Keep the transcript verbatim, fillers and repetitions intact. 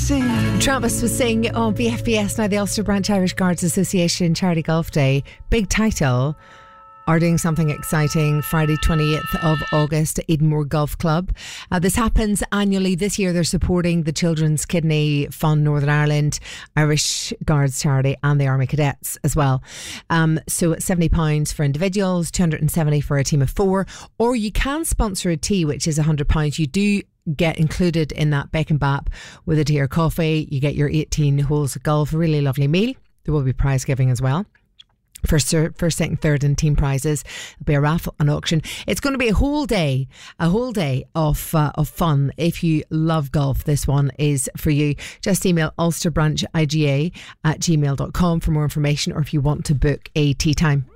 sing. Travis was saying on B F B S now, the Ulster Branch Irish Guards Association Charity Golf Day, big title, are doing something exciting Friday twenty-eighth of August at Edenmore Golf Club. Uh, this happens annually. This year they're supporting the Children's Kidney Fund Northern Ireland, Irish Guards Charity and the Army Cadets as well. Um, so it's seventy pounds for individuals, two hundred seventy for a team of four, or you can sponsor a tea, which is one hundred pounds. You do get included in that Beck and Bap with a tea or coffee. You get your eighteen holes of golf, a really lovely meal. There will be prize giving as well. First, first, second, third and team prizes. There'll be a raffle, an auction. It's going to be a whole day, a whole day of uh, of fun. If you love golf, this one is for you. Just email ulsterbranchiga at gmail dot com for more information, or if you want to book a tea time.